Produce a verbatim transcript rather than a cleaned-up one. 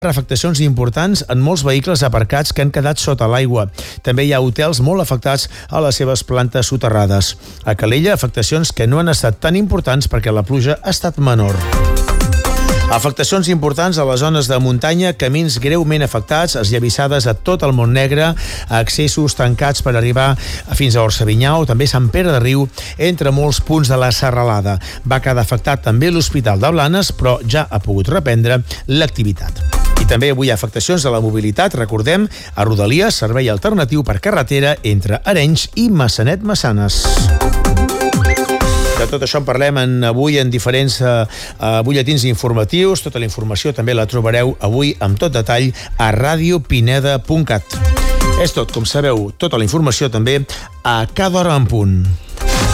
afectacions importants en molts vehicles aparcats que han quedat sota l'aigua. També hi ha hotels molt afectats a les seves plantes soterrades. A Calella, afectacions que no han estat tan importants perquè la pluja ha estat menor. Afectacions importants a les zones de muntanya, camins greument afectats, esllavissades a tot el Montnegre, accessos tancats per arribar fins a Orsavinyau, també Sant Pere de Riu, entre molts punts de la Serralada. Va quedar afectat també l'Hospital de Blanes, però ja ha pogut reprendre l'activitat. I també avui hi ha afectacions de la mobilitat, recordem, a Rodalies, servei alternatiu per carretera entre Arenys i Massanet-Massanes. De tot això en parlem en, avui en diferents uh, butlletins informatius. Tota la informació també la trobareu avui amb tot detall a radio pineda punt cat. És tot, com sabeu, tota la informació també a cada hora en punt.